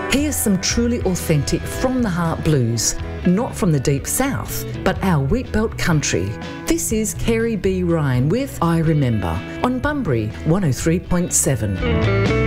Here's some truly authentic from the heart blues, not from the deep south, but our wheatbelt country. This is Kerry B. Ryan with I Remember on Bunbury 103.7.